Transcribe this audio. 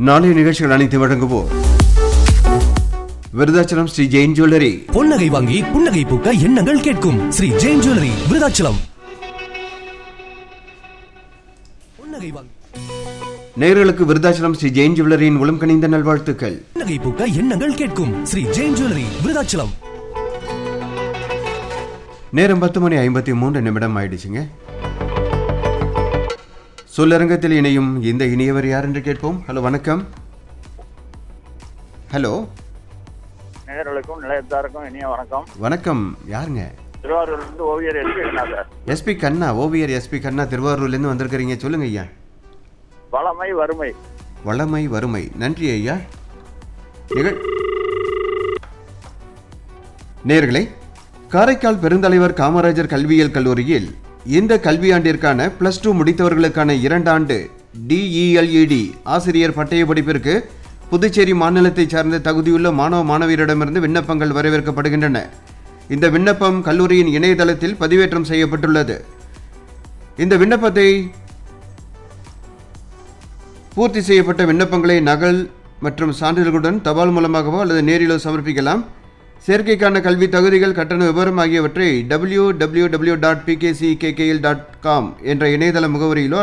நாளைய நிகழ்ச்சிகள் அனைத்து வழங்குவோம். விருதாச்சலம் ஸ்ரீ ஜெயின் ஜுவல்லரி. பொன்னகை வாங்கி புன்னகை பூக்க எண்ணங்கள் கேட்கும் ஸ்ரீ ஜெயின் ஜுவல்லரி, விருதாச்சலம். பொன்னகை வாங்கி நேயர்களுக்கு விருதாச்சலம் ஸ்ரீ ஜெயின் ஜுவல்லரியின் உளம் கனிந்த நல்வாழ்த்துக்கள். புன்னகை பூக்க எண்ணங்கள் கேட்கும் ஸ்ரீ ஜெயின் ஜுவல்லரி, விருதாச்சலம். நேரம் 10:53 ஆயிடுச்சுங்க. சொல்லரங்கத்தில் இணையும் இந்த இனியவர் யார் என்று கேட்போம். ஹலோ, வணக்கம். ஹலோ, நேயர்களுக்கும் நிலையத்தாருக்கும் இனிய வணக்கம். வணக்கம். யாருங்க? திருவாரூர்லேருந்து ஓவியர் எஸ்பி கண்ணா சார். எஸ்பி கண்ணா, ஓவியர் எஸ்பி கண்ணா திருவாரூர்லேருந்து வந்திருக்கிறீங்க. சொல்லுங்க ஐயா. வளமை வறுமை. வளமை வறுமை. நன்றி ஐயா. நேயர்களே, காரைக்கால் பெருந்தலைவர் காமராஜர் கல்வியியல் கல்லூரியில் இந்த கல்வியாண்டிற்கான +2 முடித்தவர்களுக்கான 2 ஆண்டு DELED ஆசிரியர் பட்டய படிப்பிற்கு புதுச்சேரி மாநிலத்தைச் சார்ந்த தகுதியுள்ள மாணவ மாணவியரிடமிருந்து விண்ணப்பங்கள் வரவேற்கப்படுகின்றன. இந்த விண்ணப்பம் கல்லூரியின் இணையதளத்தில் பதிவேற்றம் செய்யப்பட்டுள்ளது. இந்த விண்ணப்பத்தை பூர்த்தி செய்யப்பட்ட விண்ணப்பங்களை நகல் மற்றும் சான்றிதழ்களுடன் தபால் மூலமாகவோ அல்லது நேரிலோ சமர்ப்பிக்கலாம். சேர்க்கைக்கான கல்வி தகுதிகள், கட்டண விவரம் ஆகியவற்றை www.pkckl.com என்ற இணையதள முகவரியிலோ